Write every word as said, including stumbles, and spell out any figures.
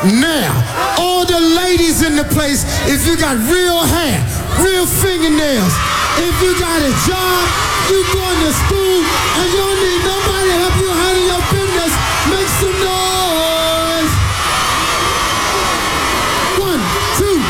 Now, all the ladies in the place, if you got real hair, real fingernails, if you got a job, you going to school, and you're